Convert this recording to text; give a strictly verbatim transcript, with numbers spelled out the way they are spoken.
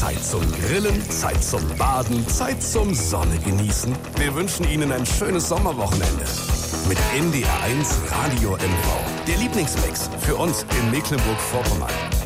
Zeit zum Grillen, Zeit zum Baden, Zeit zum Sonne genießen. Wir wünschen Ihnen ein schönes Sommerwochenende. Mit N D R eins Radio M V. Der Lieblingsmix für uns in Mecklenburg-Vorpommern.